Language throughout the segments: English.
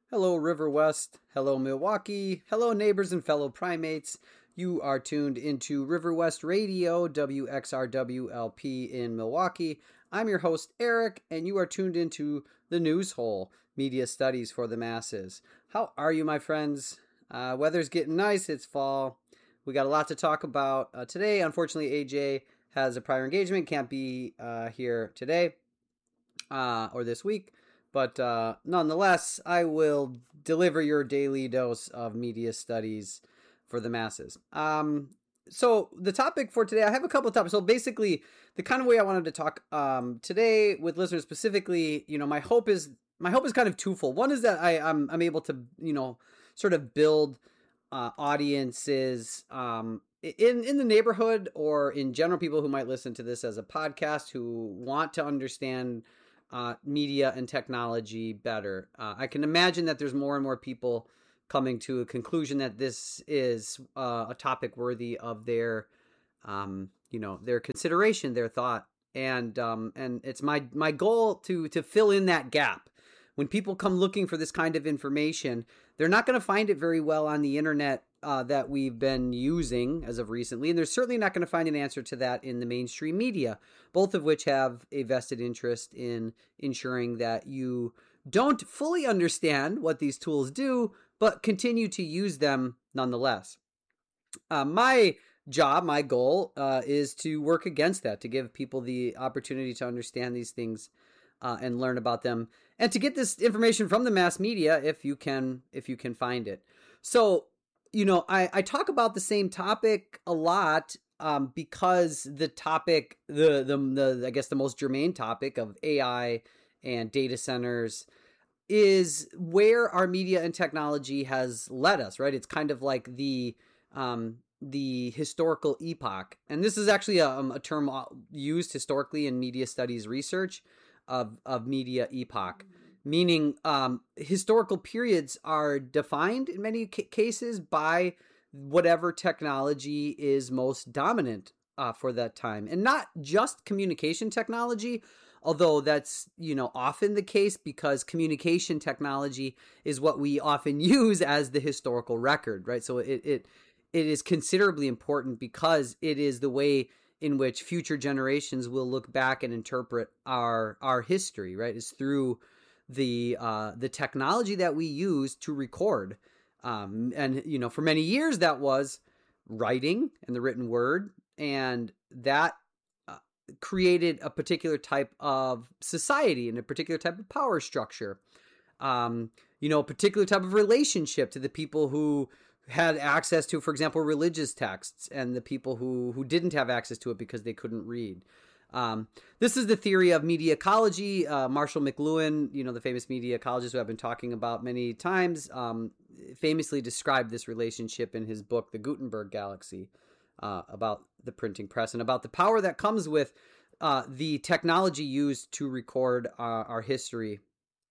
Hello, River West. Hello, Milwaukee. Hello, neighbors and fellow primates. You are tuned into River West Radio, WXRWLP in Milwaukee. I'm your host, Eric, and you are tuned into the News Hole, media studies for the masses. How are you, my friends? Weather's getting nice. It's fall. We got a lot to talk about today. Unfortunately, AJ has a prior engagement, can't be here today or this week. But nonetheless, I will deliver your daily dose of media studies for the masses. So the topic for today, I have a couple of topics. So basically, the kind of way I wanted to talk today with listeners specifically, my hope is kind of twofold. One is that I'm able to sort of build audiences in the neighborhood or in general, people who might listen to this as a podcast who want to understand media and technology better. I can imagine that there's more and more people coming to a conclusion that this is a topic worthy of their consideration, their thought, and it's my goal to fill in that gap. When people come looking for this kind of information, they're not going to find it very well on the internet that we've been using as of recently, and they're certainly not going to find an answer to that in the mainstream media, both of which have a vested interest in ensuring that you don't fully understand what these tools do, but continue to use them nonetheless. My goal is to work against that, to give people the opportunity to understand these things and learn about them, and to get this information from the mass media if you can find it. So, I talk about the same topic a lot because the topic, the I guess the most germane topic of AI and data centers is where our media and technology has led us, right? It's kind of like the historical epoch. And this is actually a term used historically in media studies research of media epoch, meaning historical periods are defined in many cases by whatever technology is most dominant for that time. And not just communication technology, although that's often the case, because communication technology is what we often use as the historical record, right? So it is considerably important because it is the way in which future generations will look back and interpret our history, right? Is through the technology that we use to record. And for many years that was writing and the written word, and that created a particular type of society and a particular type of power structure. A particular type of relationship to the people who had access to, for example, religious texts, and the people who didn't have access to it because they couldn't read. This is the theory of media ecology. Marshall McLuhan, the famous media ecologist who I've been talking about many times, famously described this relationship in his book, The Gutenberg Galaxy, about the printing press and about the power that comes with the technology used to record our history.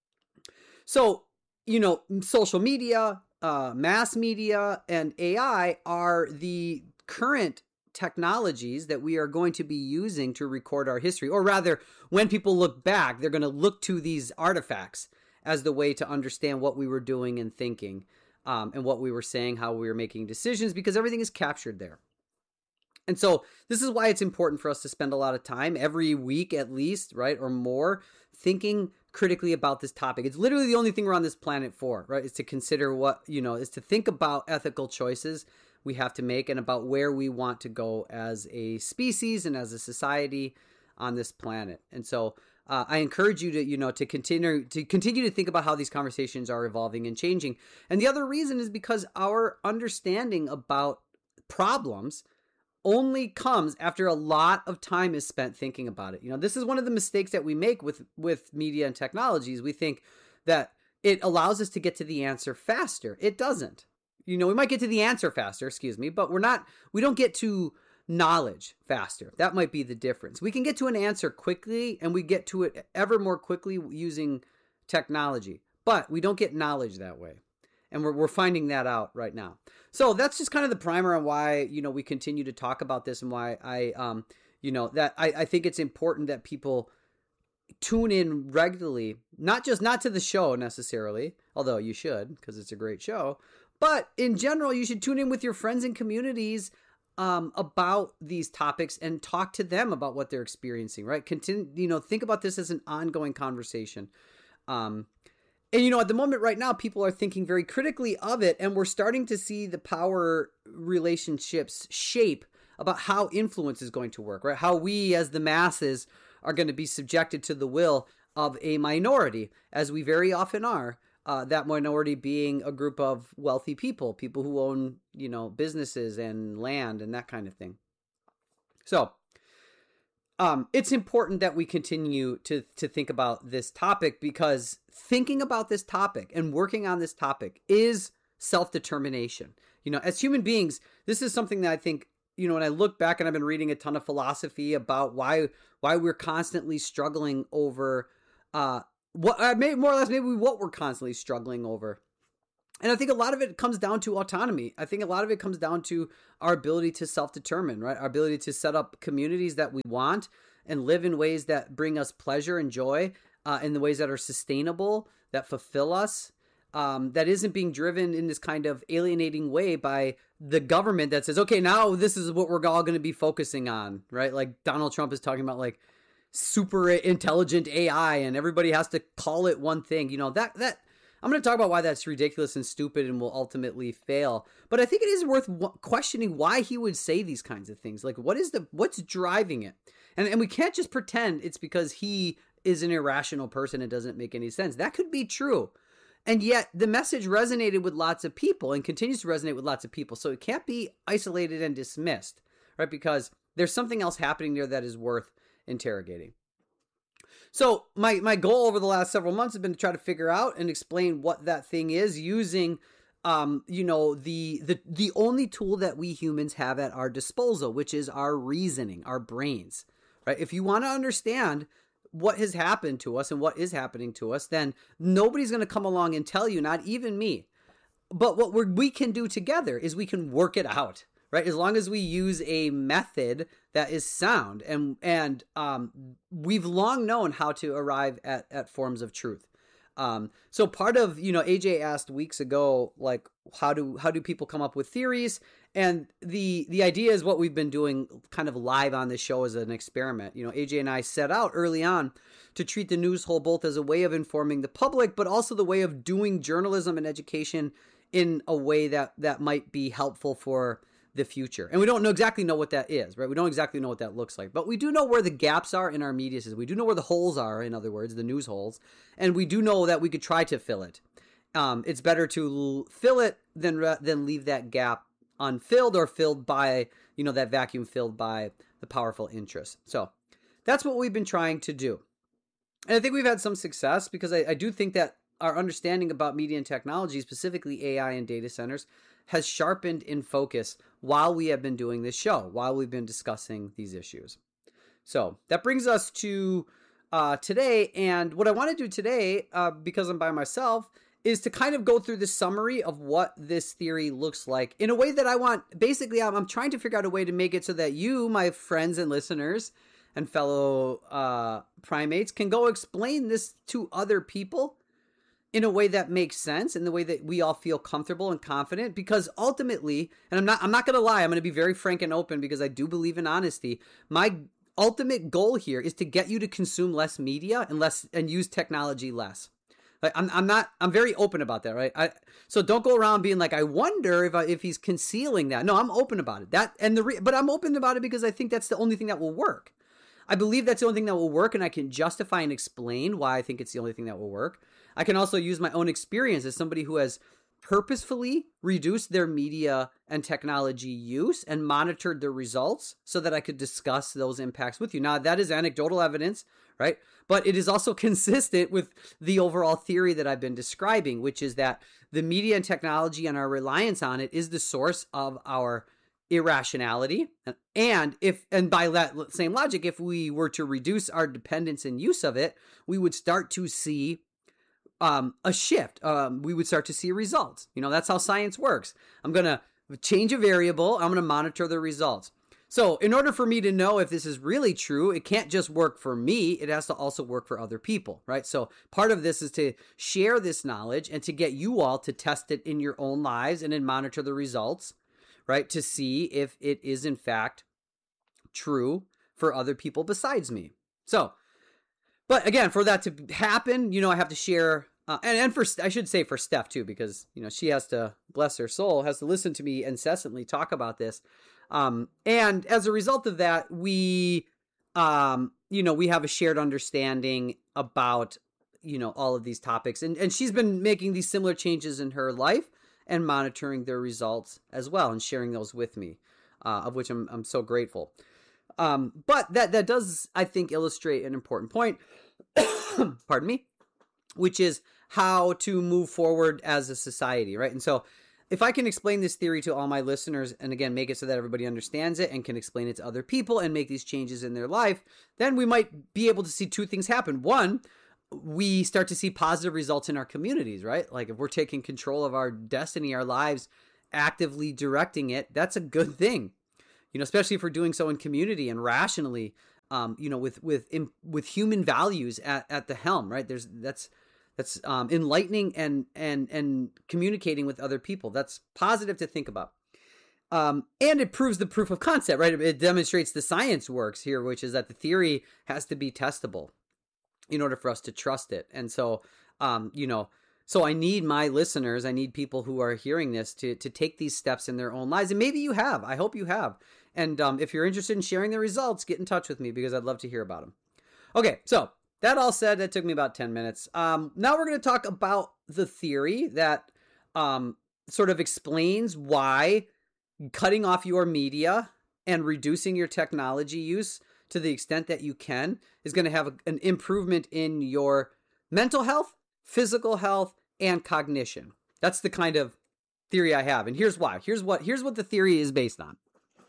So, social media, mass media, and AI are the current technologies that we are going to be using to record our history. Or rather, when people look back, they're going to look to these artifacts as the way to understand what we were doing and thinking, and what we were saying, how we were making decisions, because everything is captured there. And so this is why it's important for us to spend a lot of time every week at least, right, or more, thinking critically about this topic. It's literally the only thing we're on this planet for, right, is to consider is to think about ethical choices we have to make and about where we want to go as a species and as a society on this planet. And so I encourage you to continue to think about how these conversations are evolving and changing. And the other reason is because our understanding about problems only comes after a lot of time is spent thinking about it. This is one of the mistakes that we make with media and technologies. We think that it allows us to get to the answer faster. It doesn't. We might get to the answer faster, but we don't get to knowledge faster. That might be the difference. We can get to an answer quickly, and we get to it ever more quickly using technology, but we don't get knowledge that way. And we're finding that out right now. So that's just kind of the primer on why, we continue to talk about this, and why I think it's important that people tune in regularly, not to the show necessarily, although you should because it's a great show, but in general, you should tune in with your friends and communities about these topics and talk to them about what they're experiencing, right? Continue, think about this as an ongoing conversation. And, at the moment right now, people are thinking very critically of it, and we're starting to see the power relationships shape about how influence is going to work, right? How we as the masses are going to be subjected to the will of a minority, as we very often are. That minority being a group of wealthy people who own, businesses and land and that kind of thing. So it's important that we continue to think about this topic, because thinking about this topic and working on this topic is self-determination. As human beings, this is something that I think, when I look back, and I've been reading a ton of philosophy about why we're constantly struggling over what we're constantly struggling over. And I think a lot of it comes down to autonomy. I think a lot of it comes down to our ability to self-determine, right? Our ability to set up communities that we want and live in ways that bring us pleasure and joy, in the ways that are sustainable, that fulfill us, that isn't being driven in this kind of alienating way by the government that says, okay, now this is what we're all going to be focusing on, right? Like Donald Trump is talking about like super intelligent AI and everybody has to call it one thing, that I'm going to talk about why that's ridiculous and stupid and will ultimately fail. But I think it is worth questioning why he would say these kinds of things. Like, what's driving it? And we can't just pretend it's because he is an irrational person. It doesn't make any sense. That could be true. And yet the message resonated with lots of people and continues to resonate with lots of people. So it can't be isolated and dismissed, right? Because there's something else happening there that is worth interrogating. So my goal over the last several months has been to try to figure out and explain what that thing is using, the only tool that we humans have at our disposal, which is our reasoning, our brains, right? If you want to understand what has happened to us and what is happening to us, then nobody's going to come along and tell you, not even me. But what we can do together is we can work it out, right? As long as we use a method that is sound, and we've long known how to arrive at forms of truth. So part of, AJ asked weeks ago, like, how do people come up with theories? And the idea is what we've been doing kind of live on this show as an experiment. AJ and I set out early on to treat the news hole both as a way of informing the public, but also the way of doing journalism and education in a way that might be helpful for the future. And we don't exactly know what that is, right? We don't exactly know what that looks like, but we do know where the gaps are in our media system. We do know where the holes are, in other words, the news holes, and we do know that we could try to fill it. It's better to fill it than leave that gap unfilled or filled by, that vacuum filled by the powerful interests. So that's what we've been trying to do. And I think we've had some success, because I do think that our understanding about media and technology, specifically AI and data centers, has sharpened in focus while we have been doing this show, while we've been discussing these issues. So that brings us to today. And what I want to do today, because I'm by myself, is to kind of go through the summary of what this theory looks like in a way that I want. Basically, I'm trying to figure out a way to make it so that you, my friends and listeners and fellow primates, can go explain this to other people in a way that makes sense, in the way that we all feel comfortable and confident. Because ultimately, and I'm not going to lie, I'm going to be very frank and open, because I do believe in honesty. My ultimate goal here is to get you to consume less media and use technology less. Like, I'm very open about that, right? So don't go around being like, I wonder if he's concealing that. No, I'm open about it. But I'm open about it because I think that's the only thing that will work. I believe that's the only thing that will work, and I can justify and explain why I think it's the only thing that will work. I can also use my own experience as somebody who has purposefully reduced their media and technology use and monitored the results so that I could discuss those impacts with you. Now, that is anecdotal evidence, right? But it is also consistent with the overall theory that I've been describing, which is that the media and technology and our reliance on it is the source of our irrationality. And by that same logic, if we were to reduce our dependence and use of it, we would start to see a shift. We would start to see results. That's how science works. I'm going to change a variable. I'm going to monitor the results. So in order for me to know if this is really true, it can't just work for me. It has to also work for other people, right? So part of this is to share this knowledge and to get you all to test it in your own lives and then monitor the results, right? To see if it is in fact true for other people besides me. So, but again, for that to happen, I have to share, and for, I should say for Steph too, because, she has to, bless her soul, has to listen to me incessantly talk about this. And as a result of that, we have a shared understanding about, all of these topics, and she's been making these similar changes in her life and monitoring their results as well and sharing those with me, of which I'm so grateful. But that does, I think, illustrate an important point, pardon me, which is how to move forward as a society, right? And so if I can explain this theory to all my listeners, and again, make it so that everybody understands it and can explain it to other people and make these changes in their life, then we might be able to see two things happen. One, we start to see positive results in our communities, right? Like if we're taking control of our destiny, our lives, actively directing it, that's a good thing. Especially if we're doing so in community and rationally, with human values at the helm, right? That's enlightening and communicating with other people. That's positive to think about. And it proves the proof of concept, right? It demonstrates the science works here, which is that the theory has to be testable in order for us to trust it. And so, so I need my listeners, I need people who are hearing this to take these steps in their own lives. And maybe you have, I hope you have. And if you're interested in sharing the results, get in touch with me because I'd love to hear about them. Okay, so that all said, that took me about 10 minutes. Now we're going to talk about the theory that sort of explains why cutting off your media and reducing your technology use to the extent that you can is going to have an improvement in your mental health, physical health, and cognition. That's the kind of theory I have. And here's why. Here's what the theory is based on.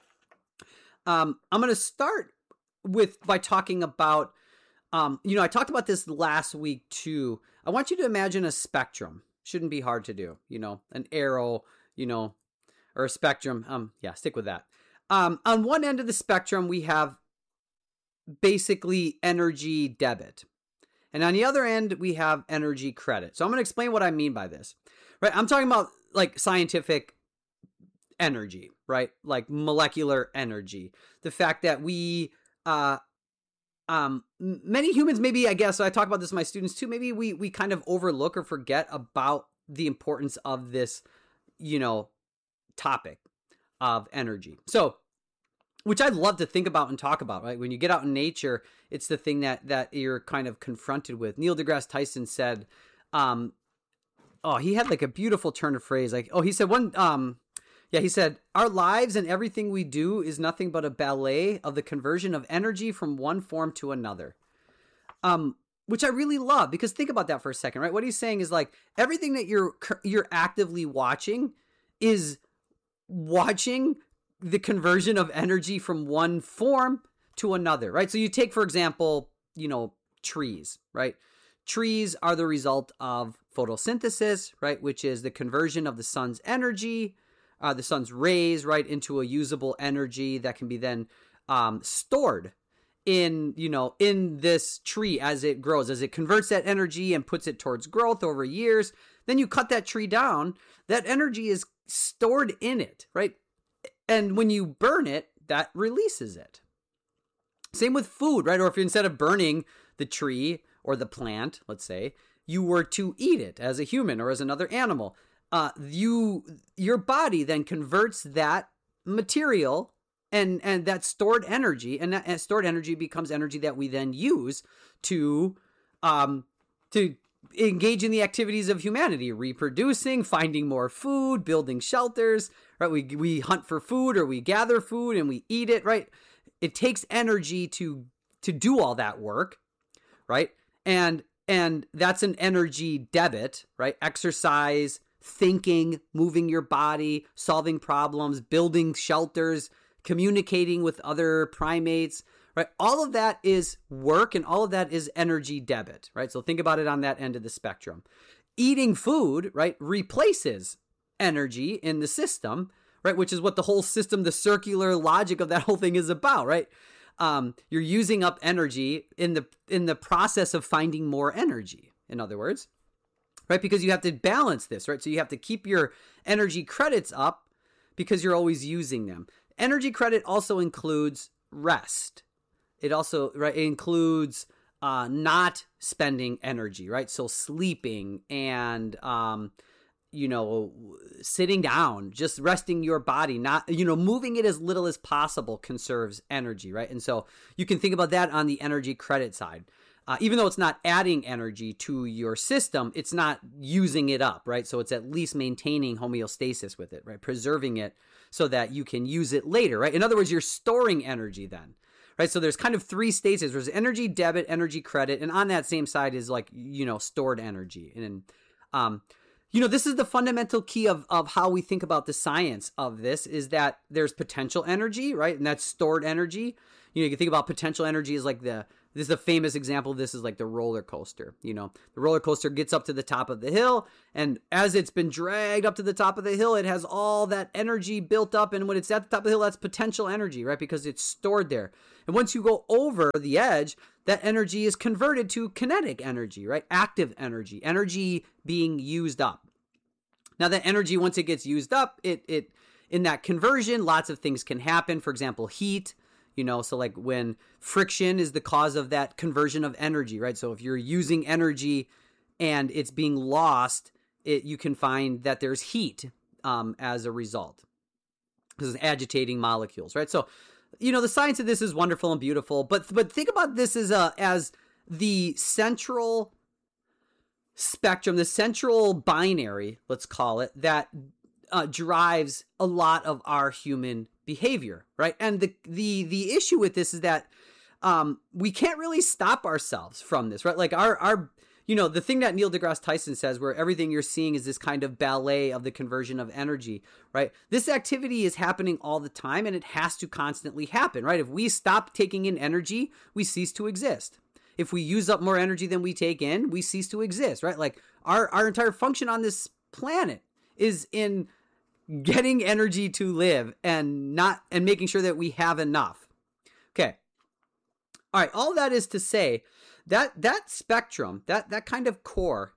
I'm going to start by talking about, I talked about this last week too. I want you to imagine a spectrum. Shouldn't be hard to do, an arrow, or a spectrum. Stick with that. On one end of the spectrum, we have basically energy debit. And on the other end, we have energy credit. So I'm going to explain what I mean by this, right? I'm talking about like scientific energy, right? Like molecular energy. The fact that we, many humans, maybe, I guess, so I talk about this with my students too, maybe we kind of overlook or forget about the importance of this, topic of energy. So, which I'd love to think about and talk about, right? When you get out in nature, it's the thing that you're kind of confronted with. Neil deGrasse Tyson said, he had like a beautiful turn of phrase. He said he said, our lives and everything we do is nothing but a ballet of the conversion of energy from one form to another. Which I really love, because think about that for a second, right? What he's saying is like everything that you're actively watching is watching the conversion of energy from one form to another, right? So you take, for example, trees, right? Trees are the result of photosynthesis, right? Which is the conversion of the sun's energy, the sun's rays, right, into a usable energy that can be then stored in this tree as it grows, as it converts that energy and puts it towards growth over years. Then you cut that tree down, that energy is stored in it, right? And when you burn it, that releases it. Same with food, right? Or if instead of burning the tree or the plant, let's say, you were to eat it as a human or as another animal, your body then converts that material and that stored energy, and that stored energy becomes energy that we then use to engage in the activities of humanity, reproducing, finding more food, building shelters, right? We hunt for food, or we gather food and we eat it, right? It takes energy to do all that work, right? And that's an energy debit, right? Exercise, thinking, moving your body, solving problems, building shelters, communicating with other primates, right? All of that is work, and all of that is energy debit, right? So think about it on that end of the spectrum. Eating food, right, replaces energy in the system, right? Which is what the whole system, the circular logic of that whole thing is about, right? You're using up energy in the process of finding more energy, in other words, right? Because you have to balance this, right? So you have to keep your energy credits up because you're always using them. Energy credit also includes rest. It also, right, it includes not spending energy, right? So sleeping and, sitting down, just resting your body, not, moving it as little as possible conserves energy, right? And so you can think about that on the energy credit side. Even though it's not adding energy to your system, it's not using it up, right? So it's at least maintaining homeostasis with it, right? Preserving it so that you can use it later, right? In other words, you're storing energy then, right? So there's kind of three stages. There's energy debit, energy credit, and on that same side is like, stored energy. And this is the fundamental key of how we think about the science of this, is that there's potential energy, right? And that's stored energy. You can think about potential energy as like this is a famous example of this is like the roller coaster. The roller coaster gets up to the top of the hill, and as it's been dragged up to the top of the hill, it has all that energy built up. And when it's at the top of the hill, that's potential energy, right? Because it's stored there. And once you go over the edge, that energy is converted to kinetic energy, right? Active energy, energy being used up. Now that energy, once it gets used up, it in that conversion, lots of things can happen. For example, heat. So like when friction is the cause of that conversion of energy, right? So if you're using energy and it's being lost, you can find that there's heat as a result. This is agitating molecules, right? So, the science of this is wonderful and beautiful, but think about this as the central spectrum, the central binary, let's call it, that drives a lot of our human behavior, right? And the issue with this is that we can't really stop ourselves from this, right? Like our the thing that Neil deGrasse Tyson says, where everything you're seeing is this kind of ballet of the conversion of energy, right? This activity is happening all the time, and it has to constantly happen, right? If we stop taking in energy, we cease to exist. If we use up more energy than we take in, we cease to exist, right? Like our entire function on this planet is in getting energy to live and making sure that we have enough. Okay. All right. All that is to say that spectrum, that kind of core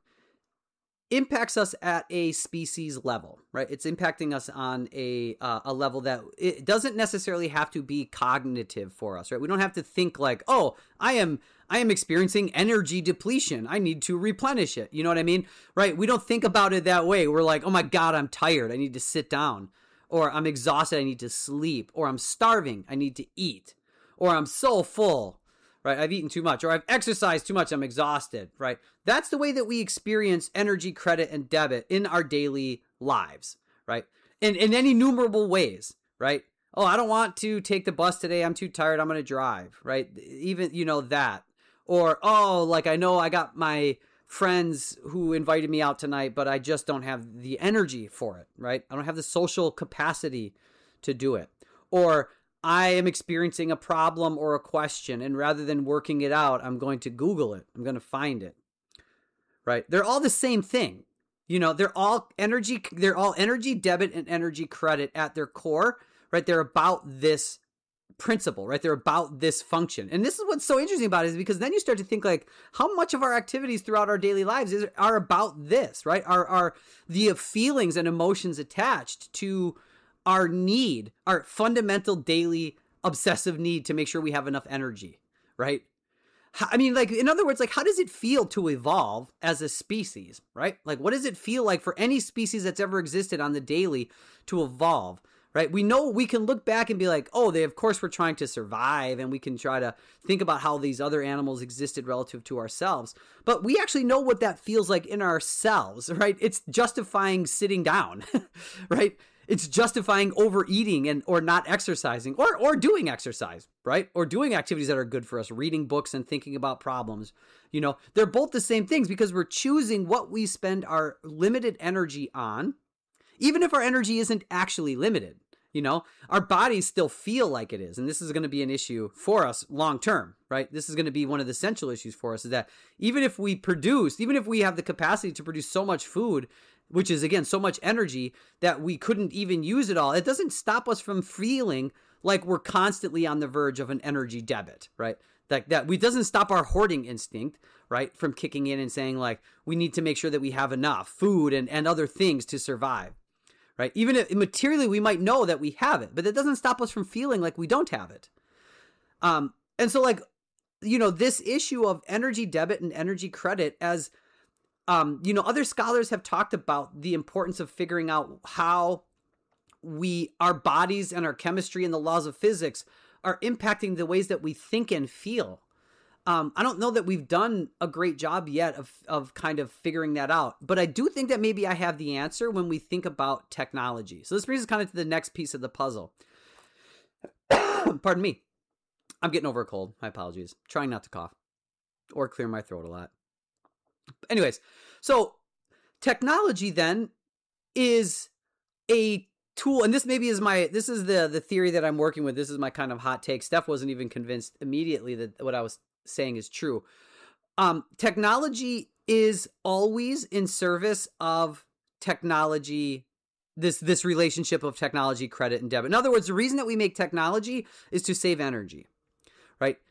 impacts us at a species level, right? It's impacting us on a level that it doesn't necessarily have to be cognitive for us, right? We don't have to think like, oh, I am experiencing energy depletion. I need to replenish it. You know what I mean? Right? We don't think about it that way. We're like, oh my God, I'm tired. I need to sit down. Or I'm exhausted. I need to sleep. Or I'm starving. I need to eat. Or I'm so full, right? I've eaten too much. Or I've exercised too much. I'm exhausted, right? That's the way that we experience energy credit and debit in our daily lives, right? In any innumerable ways, right? Oh, I don't want to take the bus today. I'm too tired. I'm going to drive, right? Even, that. Or, oh, like I know I got my friends who invited me out tonight, but I just don't have the energy for it, right? I don't have the social capacity to do it. Or I am experiencing a problem or a question, and rather than working it out, I'm going to Google it. I'm going to find it, right? They're all the same thing. They're all energy debit and energy credit at their core, right? They're about this principle, right? They're about this function. And this is what's so interesting about it, is because then you start to think like how much of our activities throughout our daily lives are about this, right? Are the feelings and emotions attached to our need, our fundamental daily obsessive need to make sure we have enough energy, right? I mean, like, in other words, like, how does it feel to evolve as a species, right? Like, what does it feel like for any species that's ever existed on the daily to evolve? Right? We know we can look back and be like, oh, they of course were trying to survive, and we can try to think about how these other animals existed relative to ourselves. But we actually know what that feels like in ourselves, right? It's justifying sitting down, right? It's justifying overeating or not exercising or doing exercise, right? Or doing activities that are good for us, reading books and thinking about problems. They're both the same things because we're choosing what we spend our limited energy on, even if our energy isn't actually limited. Our bodies still feel like it is. And this is going to be an issue for us long term, right? This is going to be one of the central issues for us, is that even if we have the capacity to produce so much food, which is, again, so much energy that we couldn't even use it all, it doesn't stop us from feeling like we're constantly on the verge of an energy debit, right? That we doesn't stop our hoarding instinct, right, from kicking in and saying, like, we need to make sure that we have enough food and other things to survive, right? Even if materially we might know that we have it, but that doesn't stop us from feeling like we don't have it. And so, like, this issue of energy debit and energy credit, as other scholars have talked about the importance of figuring out how our bodies and our chemistry and the laws of physics are impacting the ways that we think and feel. I don't know that we've done a great job yet of kind of figuring that out, but I do think that maybe I have the answer when we think about technology. So this brings us kind of to the next piece of the puzzle. Pardon me. I'm getting over a cold. My apologies. Trying not to cough or clear my throat a lot. Anyways, so technology then is a tool, and this maybe is the theory that I'm working with. This is my kind of hot take. Steph wasn't even convinced immediately that what I was saying is true. Technology is always in service of technology, this relationship of technology, credit, and debit. In other words, the reason that we make technology is to save energy, right?